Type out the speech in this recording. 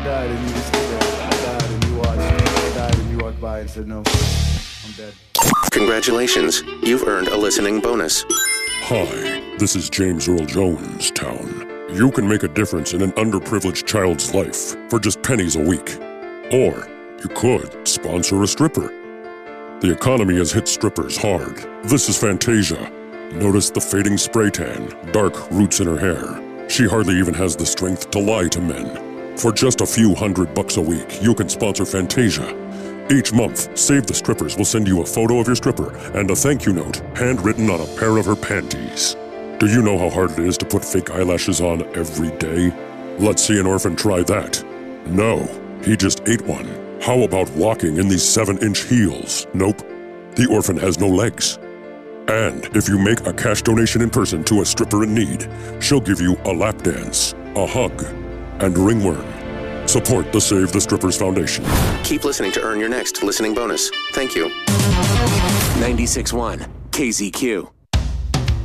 died and you just stood there. I died and you watched. I died and you walked by and said, no, I'm dead. Congratulations, you've earned a listening bonus. Hi, this is James Earl Jones Town. You can make a difference in an underprivileged child's life for just pennies a week. Or you could sponsor a stripper. The economy has hit strippers hard. This is Fantasia. Notice the fading spray tan, dark roots in her hair. She hardly even has the strength to lie to men. For just a few $100 a week, you can sponsor Fantasia. Each month, Save the Strippers will send you a photo of your stripper and a thank you note handwritten on a pair of her panties. Do you know how hard it is to put fake eyelashes on every day? Let's see an orphan try that. No, he just ate one. How about walking in these 7-inch heels? Nope, the orphan has no legs. And if you make a cash donation in person to a stripper in need, she'll give you a lap dance, a hug, and ringworm. Support the Save the Strippers Foundation. Keep listening to earn your next listening bonus. Thank you. 96.1 KZQ.